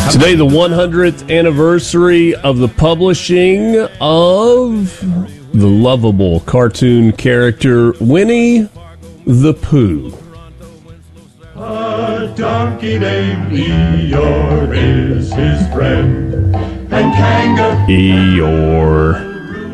Today, the 100th anniversary of the publishing of the lovable cartoon character Winnie the Pooh. A donkey named Eeyore is his friend, and Kangaroo. Eeyore.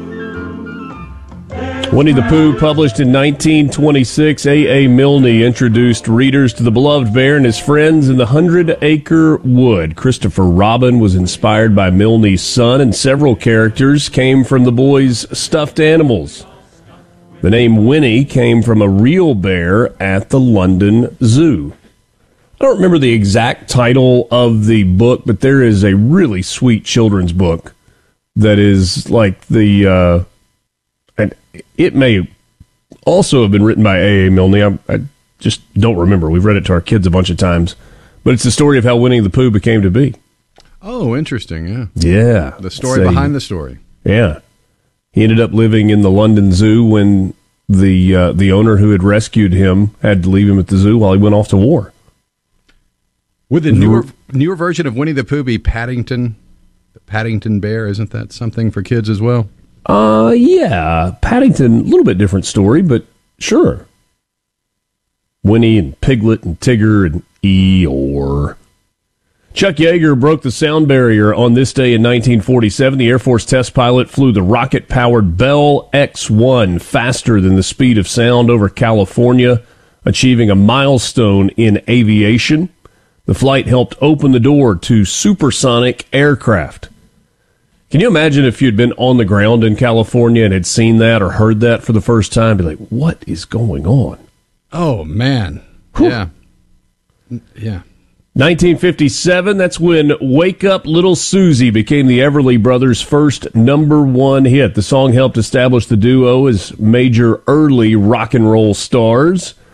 Winnie the Pooh, published in 1926, A. Milne introduced readers to the beloved bear and his friends in the 100-Acre Wood. Christopher Robin was inspired by Milne's son, and several characters came from the boy's stuffed animals. The name Winnie came from a real bear at the London Zoo. I don't remember the exact title of the book, but there is a really sweet children's book that is like the... and it may also have been written by A. Milne. I just don't remember. We've read it to our kids a bunch of times. But it's the story of how Winnie the Pooh became to be. Oh, interesting, yeah. Yeah. The story behind the story. Yeah. He ended up living in the London Zoo when the owner who had rescued him had to leave him at the zoo while he went off to war. Would the newer version of Winnie the Pooh be Paddington? The Paddington Bear, isn't that something for kids as well? Yeah. Paddington, a little bit different story, but sure. Winnie and Piglet and Tigger and Eeyore. Chuck Yeager broke the sound barrier on this day in 1947. The Air Force test pilot flew the rocket-powered Bell X-1 faster than the speed of sound over California, achieving a milestone in aviation. The flight helped open the door to supersonic aircraft. Can you imagine if you'd been on the ground in California and had seen that or heard that for the first time? Be like, what is going on? Oh, man. Whew. Yeah. Yeah. 1957, that's when Wake Up Little Susie became the Everly Brothers' first #1 hit. The song helped establish the duo as major early rock and roll stars.